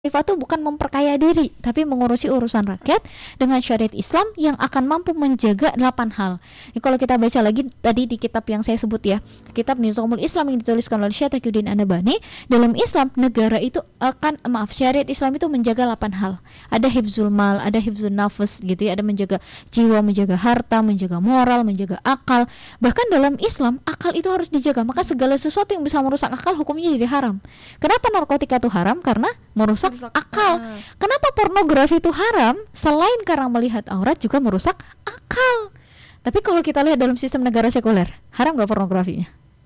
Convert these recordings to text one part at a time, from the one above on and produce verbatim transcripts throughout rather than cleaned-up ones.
khalifah itu bukan memperkaya diri, tapi mengurusi urusan rakyat dengan syariat Islam yang akan mampu menjaga delapan hal. Jadi kalau kita baca lagi tadi di kitab yang saya sebut ya, kitab Nizamul Islam yang dituliskan oleh Syekh Taqiyuddin An-Nabhani, dalam Islam negara itu akan maaf syariat Islam itu menjaga delapan hal. Ada hifzul mal, ada hifzul nafas gitu ya, ada menjaga jiwa, menjaga harta, menjaga moral, menjaga akal. Bahkan dalam Islam akal itu harus dijaga. Maka segala sesuatu yang bisa merusak akal hukumnya jadi haram. Kenapa narkotika itu haram? Karena merusak akal. Kenapa pornografi itu haram? Selain karena melihat aurat juga merusak akal. Tapi kalau kita lihat dalam sistem negara sekuler, haram gak pornografinya?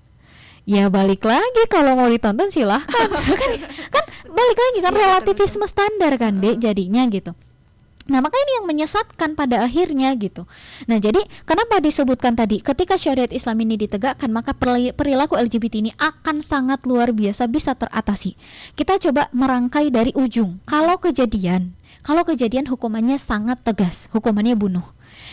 Ya balik lagi, kalau mau ditonton silahkan. kan, kan balik lagi kan relativisme standar kan dek jadinya gitu. Nah maka ini yang menyesatkan pada akhirnya gitu. Nah jadi kenapa disebutkan tadi ketika syariat Islam ini ditegakkan, maka perilaku L G B T ini akan sangat luar biasa bisa teratasi. Kita coba merangkai dari ujung. Kalau kejadian Kalau kejadian hukumannya sangat tegas, hukumannya bunuh.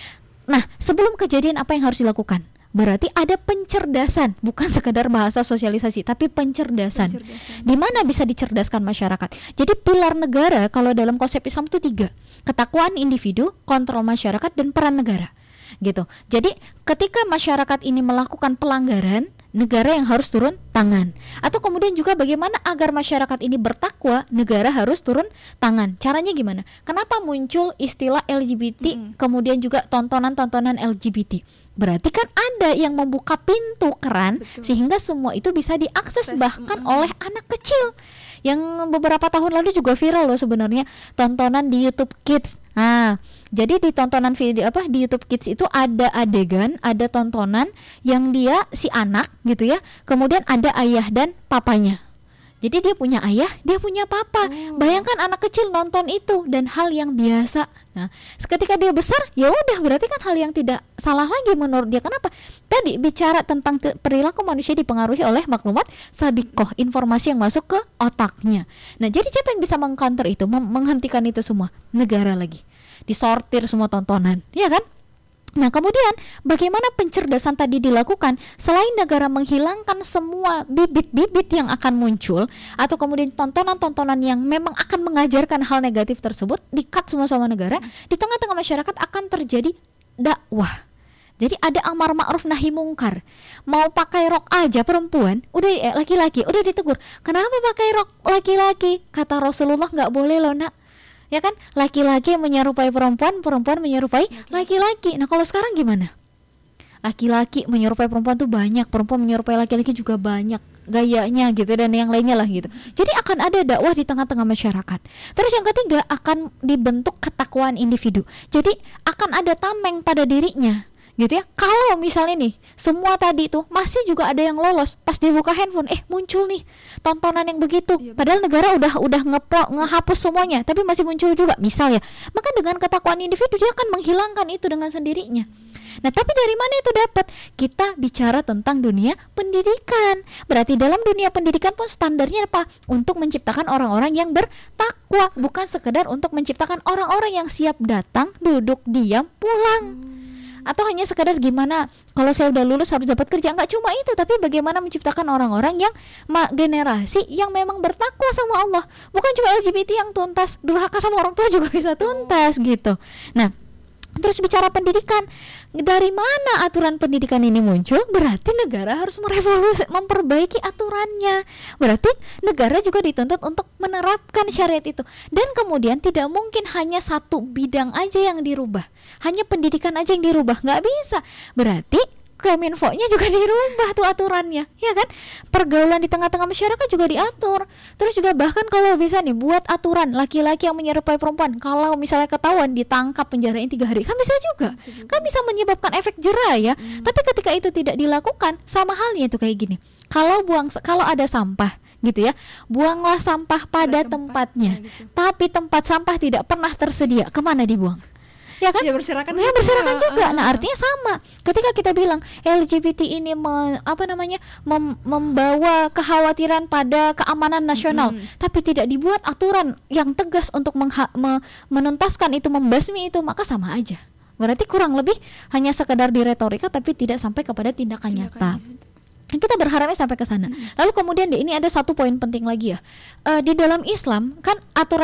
Nah sebelum kejadian apa yang harus dilakukan? Berarti ada pencerdasan, bukan sekedar bahasa sosialisasi, tapi pencerdasan. pencerdasan. Di mana bisa dicerdaskan masyarakat. Jadi pilar negara kalau dalam konsep Islam itu tiga: ketakwaan individu, kontrol masyarakat, dan peran negara. Gitu. Jadi ketika masyarakat ini melakukan pelanggaran, negara yang harus turun tangan. Atau kemudian juga bagaimana agar masyarakat ini bertakwa, negara harus turun tangan. Caranya gimana? Kenapa muncul istilah L G B T, mm-hmm. kemudian juga tontonan-tontonan L G B T? Berarti kan ada yang membuka pintu keran. Betul. Sehingga semua itu bisa diakses Akses, bahkan mm-hmm. oleh anak kecil. Yang beberapa tahun lalu juga viral loh sebenarnya tontonan di YouTube Kids. Nah, jadi di tontonan video apa di YouTube Kids itu ada adegan, ada tontonan yang dia si anak gitu ya. Kemudian ada ayah dan papanya. Jadi dia punya ayah, dia punya papa. Oh. Bayangkan anak kecil nonton itu dan hal yang biasa. Nah, ketika dia besar, ya udah berarti kan hal yang tidak salah lagi menurut dia. Kenapa? Tadi bicara tentang te- perilaku manusia dipengaruhi oleh maklumat sabiqoh, informasi yang masuk ke otaknya. Nah, jadi siapa yang bisa meng-counter itu, mem- menghentikan itu semua? Negara lagi. Disortir semua tontonan, ya kan? Nah kemudian bagaimana pencerdasan tadi dilakukan? Selain negara menghilangkan semua bibit-bibit yang akan muncul, atau kemudian tontonan-tontonan yang memang akan mengajarkan hal negatif tersebut, di-cut semua sama negara, di tengah-tengah masyarakat akan terjadi dakwah. Jadi ada amar ma'ruf nahi mungkar. Mau pakai rok aja perempuan, udah eh, laki-laki, udah ditegur. Kenapa pakai rok laki-laki? Kata Rasulullah nggak boleh loh nak. Ya kan, laki-laki menyerupai perempuan, perempuan menyerupai laki-laki. Nah kalau sekarang gimana? Laki-laki menyerupai perempuan tuh banyak, perempuan menyerupai laki-laki juga banyak gayanya gitu, dan yang lainnya lah gitu. Jadi akan ada dakwah di tengah-tengah masyarakat. Terus yang ketiga, akan dibentuk ketakwaan individu. Jadi akan ada tameng pada dirinya gitu ya. Kalau misalnya nih semua tadi tuh masih juga ada yang lolos, pas dia buka handphone eh muncul nih tontonan yang begitu, iya, padahal negara udah udah ngepo, ngehapus semuanya, tapi masih muncul juga misal ya. Maka dengan ketakwaan individu dia akan menghilangkan itu dengan sendirinya. Nah tapi dari mana itu dapat? Kita bicara tentang dunia pendidikan. Berarti dalam dunia pendidikan pun standarnya apa? Untuk menciptakan orang-orang yang bertakwa, bukan sekedar untuk menciptakan orang-orang yang siap datang, duduk, diam, pulang. Atau hanya sekadar gimana kalau saya udah lulus harus dapat kerja. Enggak cuma itu, tapi bagaimana menciptakan orang-orang yang ma- generasi yang memang bertakwa sama Allah. Bukan cuma L G B T yang tuntas, durhaka sama orang tua juga bisa tuntas gitu. Nah terus bicara pendidikan, dari mana aturan pendidikan ini muncul? Berarti negara harus merevolusi, memperbaiki aturannya. Berarti negara juga dituntut untuk menerapkan syariat itu. Dan kemudian tidak mungkin hanya satu bidang aja yang dirubah, hanya pendidikan aja yang dirubah, nggak bisa. Berarti Keminfo-nya juga dirubah tuh aturannya, ya kan? Pergaulan di tengah-tengah masyarakat juga diatur. Terus juga bahkan kalau bisa nih buat aturan laki-laki yang menyerupai perempuan, kalau misalnya ketahuan ditangkap penjarain tiga hari, kan bisa juga, bisa juga. Kan bisa menyebabkan efek jerah ya. Hmm. Tapi ketika itu tidak dilakukan, sama halnya itu kayak gini. Kalau buang, kalau ada sampah gitu ya, buanglah sampah pada, pada tempatnya. tempatnya gitu. Tapi tempat sampah tidak pernah tersedia, kemana dibuang? Ya kan? Ya berserakan, ya, berserakan juga. Nah artinya sama. Ketika kita bilang L G B T ini me, apa namanya mem, membawa kekhawatiran pada keamanan nasional, mm-hmm. tapi tidak dibuat aturan yang tegas untuk mengha, me, menuntaskan itu, membasmi itu, maka sama aja. Berarti kurang lebih hanya sekedar di retorika, tapi tidak sampai kepada tindakan, tindakan nyata. Kita berharapnya sampai ke sana. Hmm. Lalu kemudian deh, ini ada satu poin penting lagi ya. Uh, di dalam Islam kan aturan